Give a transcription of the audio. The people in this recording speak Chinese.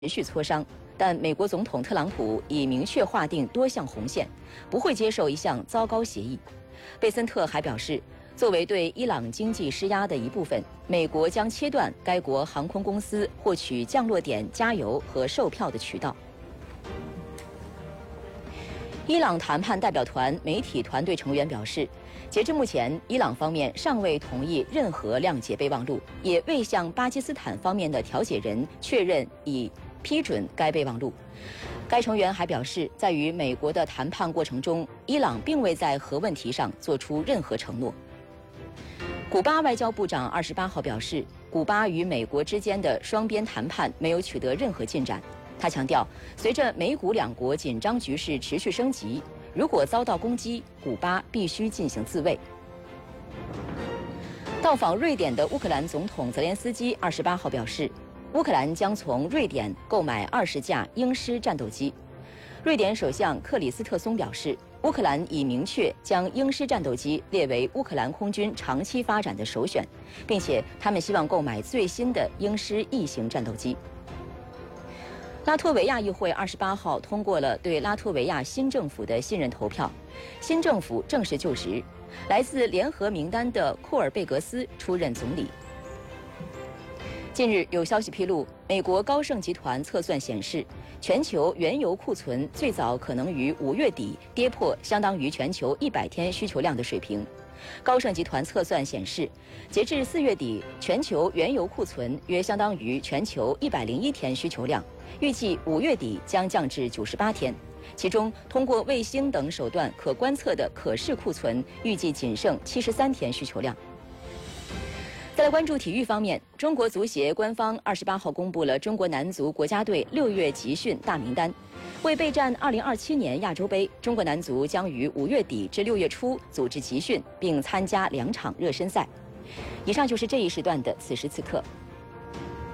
持续磋商，但美国总统特朗普已明确划定多项红线，不会接受一项糟糕协议。贝森特还表示，作为对伊朗经济施压的一部分，美国将切断该国航空公司获取降落点加油和售票的渠道。伊朗谈判代表团媒体团队成员表示，截至目前，伊朗方面尚未同意任何谅解备忘录，也未向巴基斯坦方面的调解人确认已批准该备忘录。该成员还表示，在与美国的谈判过程中，伊朗并未在核问题上做出任何承诺。古巴外交部长28号表示，古巴与美国之间的双边谈判没有取得任何进展。他强调，随着美古两国紧张局势持续升级，如果遭到攻击，古巴必须进行自卫。到访瑞典的乌克兰总统泽连斯基28号表示，乌克兰将从瑞典购买20架鹰狮战斗机。瑞典首相克里斯特松表示，乌克兰已明确将鹰狮战斗机列为乌克兰空军长期发展的首选，并且他们希望购买最新的鹰狮翼型战斗机。拉脱维亚议会28号通过了对拉脱维亚新政府的信任投票，新政府正式就职，来自联合名单的库尔贝格斯出任总理。近日有消息披露，美国高盛集团测算显示，全球原油库存最早可能于5月底跌破相当于全球100天需求量的水平。高盛集团测算显示，截至4月底，全球原油库存约相当于全球101天需求量，预计5月底将降至98天。其中，通过卫星等手段可观测的可视库存预计仅剩73天需求量。再来关注体育方面，中国足协官方28号公布了中国男足国家队6月集训大名单。为备战2027年亚洲杯，中国男足将于5月底至6月初组织集训，并参加2场热身赛。以上就是这一时段的此时此刻。